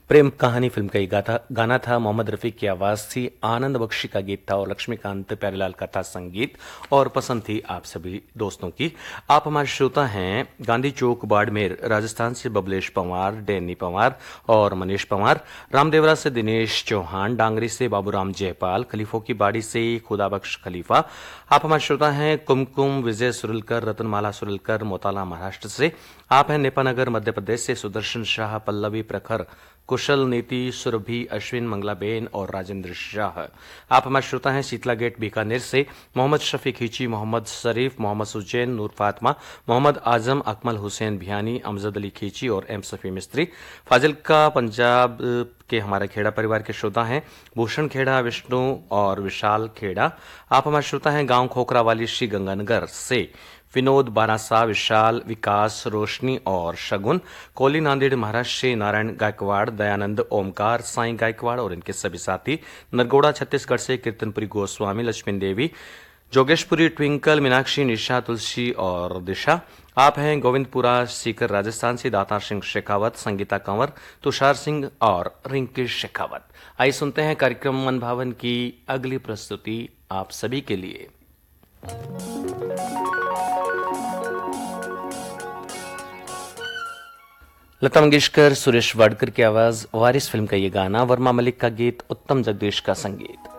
प्रेम कहानी फिल्म का ये गाना था। मोहम्मद रफी की आवाज थी, आनंद बख्शी का गीत था और लक्ष्मीकांत प्यारेलाल का था संगीत। और पसंद थी आप सभी दोस्तों की। आप हमारे श्रोता हैं गांधी चौक बाड़मेर राजस्थान से बबलेश पंवार, डैनी पंवार और मनीष पंवार, रामदेवरा से दिनेश चौहान, डांगरी से बाबूराम जयपाल, खलीफों की बाड़ी से खुदाबख्श खलीफा। आप हमारे श्रोता हैं कुमकुम, विजय सुरलकर, रतनमाला सुरलकर, मोताला महाराष्ट्र से। आप हैं नेपानगर मध्य प्रदेश से सुदर्शन शाह, पल्लवी प्रखर, कुशल, नीति, सुरभि, अश्विन, मंगलाबेन और राजेंद्र शाह। आप हमारे श्रोता हैं शीतला गेट बीकानेर से मोहम्मद शफी खींची, मोहम्मद शरीफ, मोहम्मद सुजैन, नूर फातमा, मोहम्मद आजम, अकमल हुसैन भियानी, अमजद अली खींची और एम सफी मिस्त्री। फाजिल्का पंजाब के हमारे खेड़ा परिवार के श्रोता हैं भूषण खेड़ा, विष्णु और विशाल खेड़ा। आप हमारे श्रोता हैं गांव खोखरा वाली श्री गंगानगर से विनोद, बारासा, विशाल, विकास, रोशनी और शगुन। कोली नांदेड़ महाराष्ट्र से नारायण गायकवाड़, दयानंद, ओमकार, साईं गायकवाड़ और इनके सभी साथी। नरगोड़ा छत्तीसगढ़ से कीर्तनपुरी गोस्वामी, लक्ष्मण देवी, जोगेशपुरी, ट्विंकल, मीनाक्षी, निशा, तुलसी और दिशा। आप हैं गोविंदपुरा सीकर राजस्थान से दातार सिंह शेखावत, संगीता कंवर, तुषार सिंह और रिंकी शेखावत। आइए सुनते हैं कार्यक्रम मन भावन की अगली प्रस्तुति आप सभी के लिए। लता मंगेशकर, सुरेश वाडकर की आवाज, वारिस फिल्म का ये गाना, वर्मा मलिक का गीत, उत्तम जगदीश का संगीत।